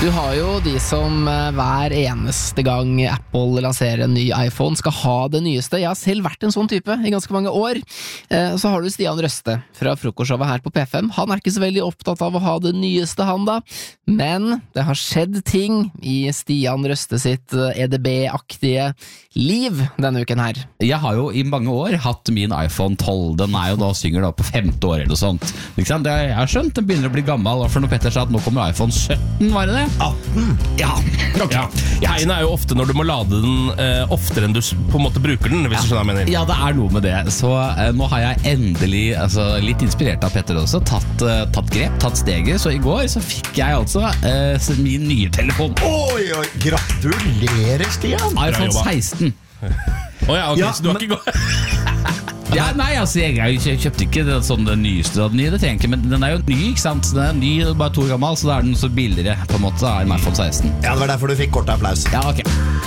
Du har jo de som hver eneste gang Apple lanserer en ny iPhone skal ha det nyeste. Jeg har selv vært en sånn type i ganske mange år. Så har du Stian Røste fra frokostshowet her på P5. Han ikke så veldig opptatt av å ha det nyeste han da, men det har skjedd ting i Stian Røste sitt EDB-aktige liv denne uken her. Jeg har jo i mange år hatt min iPhone 12. Den jo da synger da på 5. år eller noe sånt. Jeg har skjønt, den begynner å bli gammel. For når Petter sa at nå kommer iPhone 17, var det det? 18? Ja. Okay. Tegnet jo ofte når du må lade den oftere enn du på en måte bruker den, hvis du skjønner hva jeg mener. Ja, det noe med det. Så nå har jeg endelig, litt inspirert av Petter også, tatt grep, tatt steget. Så i går så fikk jeg altså min nye telefon. Oi, gratulerer, Stian! iPhone 16. Ja, okay, så du har ikke gått... Ja, nei, jeg kjøpte ikke den nyeste av den nye, det trenger jeg ikke, men den jo ny, ikke sant? Den ny, bare 2 år gammel, så da den så billigere på en måte enn iPhone 16. Ja, det var derfor du fikk kort applaus. Ja, ok.